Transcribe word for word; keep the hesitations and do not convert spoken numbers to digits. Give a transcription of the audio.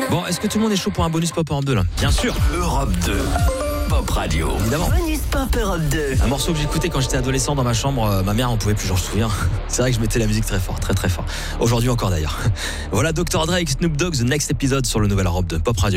Bon, est-ce que tout le monde est chaud pour un bonus pop Europe deux là? Bien sûr. Europe deux, Pop Radio. Évidemment. Bonus Pop Europe deux. Un morceau que j'écoutais quand j'étais adolescent dans ma chambre, euh, ma mère en pouvait plus, j'en me souviens. C'est vrai que je mettais la musique très fort, très très fort. Aujourd'hui encore d'ailleurs. Voilà docteur Dre, Snoop Dogg, The Next Episode sur le nouvel Europe deux Pop Radio.